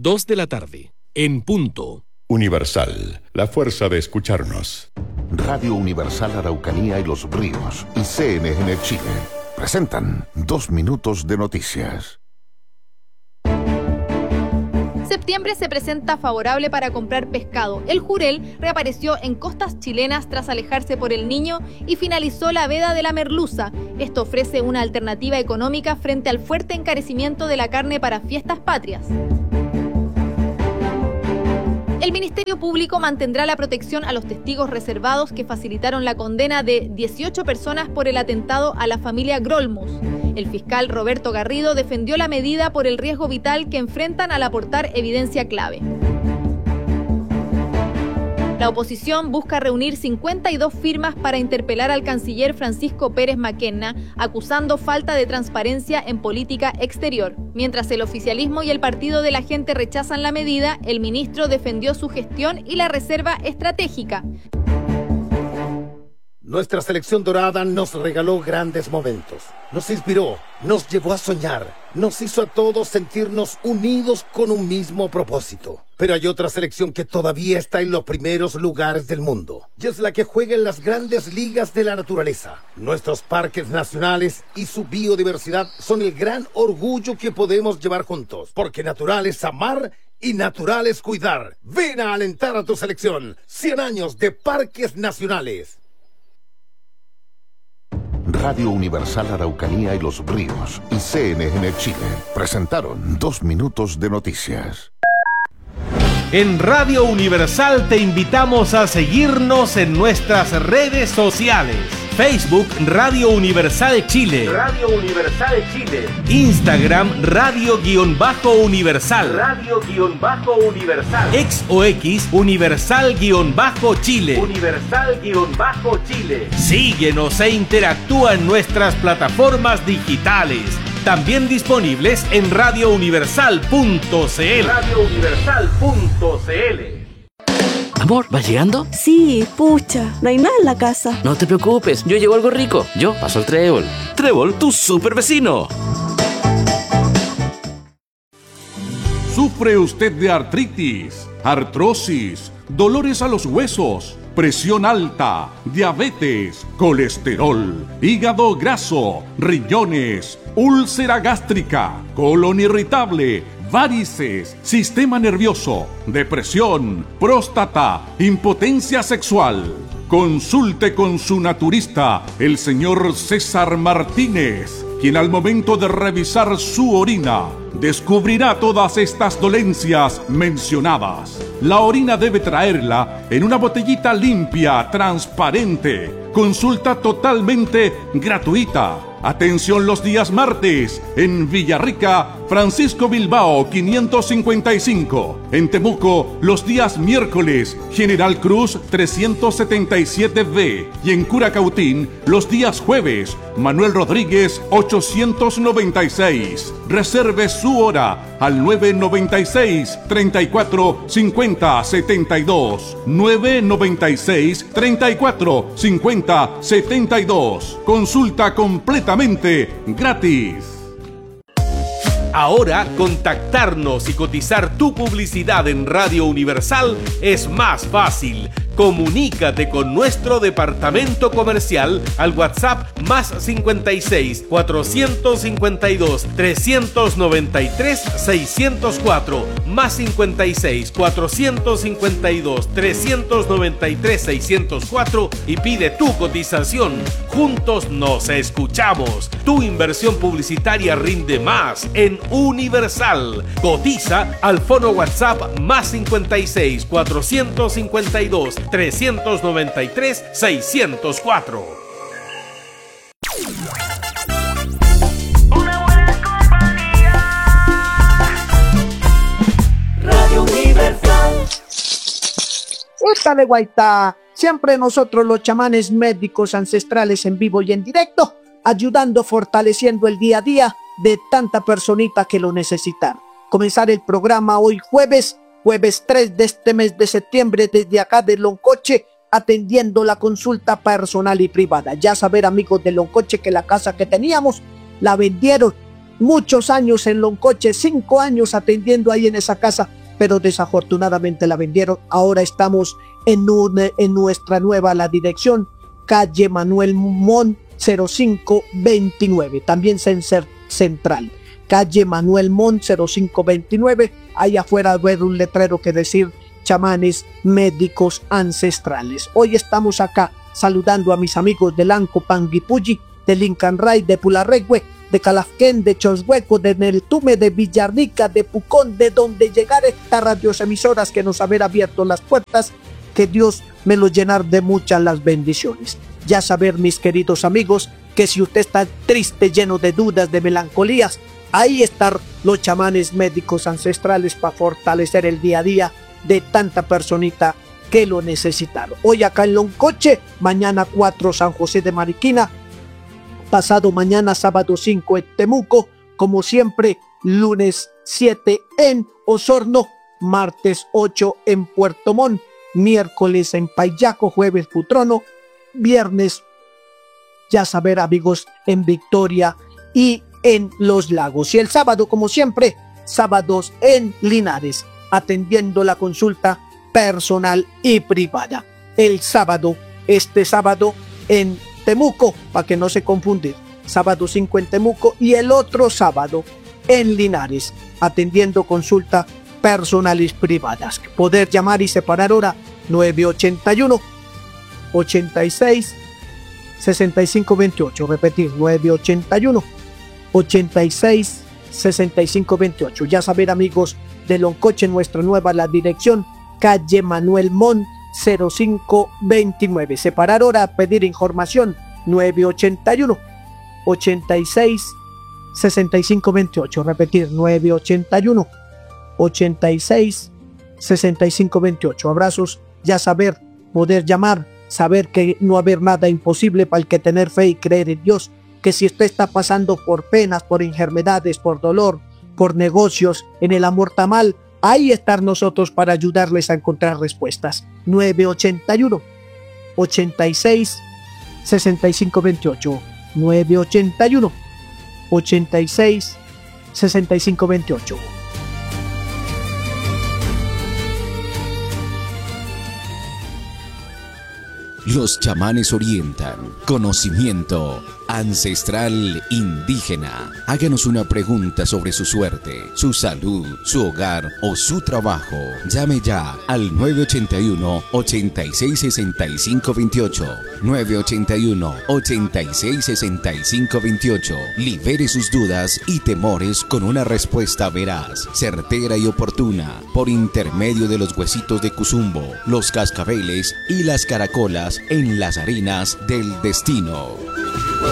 2 de la tarde, en punto. Universal, la fuerza de escucharnos. Radio Universal Araucanía y Los Ríos y CNN Chile presentan 2 minutos de noticias. Septiembre se presenta favorable para comprar pescado. El jurel reapareció en costas chilenas tras alejarse por el Niño y finalizó la veda de la merluza. Esto ofrece una alternativa económica frente al fuerte encarecimiento de la carne para fiestas patrias. El Ministerio Público mantendrá la protección a los testigos reservados que facilitaron la condena de 18 personas por el atentado a la familia Grolmus. El fiscal Roberto Garrido defendió la medida por el riesgo vital que enfrentan al aportar evidencia clave. La oposición busca reunir 52 firmas para interpelar al canciller Francisco Pérez Mackenna, acusando falta de transparencia en política exterior. Mientras el oficialismo y el Partido de la Gente rechazan la medida, el ministro defendió su gestión y la reserva estratégica. Nuestra selección dorada nos regaló grandes momentos, nos inspiró, nos llevó a soñar, nos hizo a todos sentirnos unidos con un mismo propósito. Pero hay otra selección que todavía está en los primeros lugares del mundo, y es la que juega en las grandes ligas de la naturaleza. Nuestros parques nacionales y su biodiversidad son el gran orgullo que podemos llevar juntos, porque natural es amar y natural es cuidar. Ven a alentar a tu selección. 100 años de parques nacionales. Radio Universal Araucanía y Los Ríos y CNN Chile presentaron 2 minutos de noticias. En Radio Universal te invitamos a seguirnos en nuestras redes sociales. Facebook Radio Universal Chile. Radio Universal Chile. Instagram Radio-Universal. Radio-Universal. Ex o X Universal-Chile. Universal-Chile. Síguenos e interactúa en nuestras plataformas digitales. También disponibles en radiouniversal.cl. radiouniversal.cl. Amor, ¿vas llegando? Sí, pucha, no hay nada en la casa. No te preocupes, yo llevo algo rico. Yo paso el Trébol. Trébol, tu super vecino. ¿Sufre usted de artritis, artrosis, dolores a los huesos, presión alta, diabetes, colesterol, hígado graso, riñones, úlcera gástrica, colon irritable, varices, sistema nervioso, depresión, próstata, impotencia sexual? Consulte con su naturista, el señor César Martínez, quien al momento de revisar su orina descubrirá todas estas dolencias mencionadas. La orina debe traerla en una botellita limpia, transparente. Consulta totalmente gratuita. Atención los días martes en Villarrica, Francisco Bilbao 555. En Temuco, los días miércoles, General Cruz 377B. Y en Curacautín, los días jueves, Manuel Rodríguez 896. Reserve su hora al 996 34 50 72. 996 34 50 72. Consulta completamente gratis. Ahora, contactarnos y cotizar tu publicidad en Radio Universal es más fácil. Comunícate con nuestro departamento comercial al WhatsApp más 56 452 393 604 más 56 452 393 604 y pide tu cotización. Juntos nos escuchamos. Tu inversión publicitaria rinde más en Universal. Cotiza al fono WhatsApp más 56 452 393 604. Una buena compañía. Radio Universal. Esta de Guaitá, siempre nosotros los chamanes médicos ancestrales en vivo y en directo, ayudando, fortaleciendo el día a día de tanta personita que lo necesitan. Comenzar el programa hoy jueves 3 de este mes de septiembre desde acá de Loncoche, atendiendo la consulta personal y privada. Ya saber, amigos de Loncoche, que la casa que teníamos la vendieron muchos años en Loncoche, 5 años atendiendo ahí en esa casa, pero desafortunadamente la vendieron. Ahora estamos en nuestra nueva la dirección, calle Manuel Mon 0529, también central, calle Manuel Mon 0529. Ahí afuera va a haber un letrero que decir chamanes médicos ancestrales. Hoy estamos acá saludando a mis amigos de Lanco, Panguipulli, de Lincanray, de Pularregüe, de Calafquén, de Choshueco, de Neltume, de Villarrica, de Pucón, de donde llegar estas radioemisoras que nos haber abierto las puertas. Que Dios me lo llenar de muchas las bendiciones. Ya saber, mis queridos amigos, que si usted está triste, lleno de dudas, de melancolías, ahí están los chamanes médicos ancestrales para fortalecer el día a día de tanta personita que lo necesitaron. Hoy acá en Loncoche, mañana 4 San José de Mariquina, pasado mañana sábado 5 en Temuco, como siempre lunes 7 en Osorno, martes 8 en Puerto Montt, miércoles en Payaco, jueves Futrono, viernes, ya saber amigos, en Victoria y en Los Lagos. Y el sábado, como siempre, sábados en Linares, atendiendo la consulta personal y privada. El sábado, este sábado en Temuco, para que no se confundir, sábado 5 en Temuco y el otro sábado en Linares, atendiendo consulta personales privadas. Poder llamar y separar hora 981 86 65 28. Repetir, 981 86 65 28. Ya saber amigos de Loncoche, nuestra nueva la dirección, calle Manuel Mon 0529. Separar hora, pedir información 981 86 65 28. Repetir, 981 86 65 28. Abrazos, ya saber, poder llamar, saber que no haber nada imposible para el que tener fe y creer en Dios, que si usted está pasando por penas, por enfermedades, por dolor, por negocios, en el amor tamal, ahí estar nosotros para ayudarles a encontrar respuestas. 981 86 65 28. 981 86 65 28. Los chamanes orientan. Conocimiento ancestral indígena. Háganos una pregunta sobre su suerte, su salud, su hogar o su trabajo. Llame ya al 981-866528. 981-866528. Libere sus dudas y temores con una respuesta veraz, certera y oportuna, por intermedio de los huesitos de Cuzumbo, los cascabeles y las caracolas en las arenas del destino.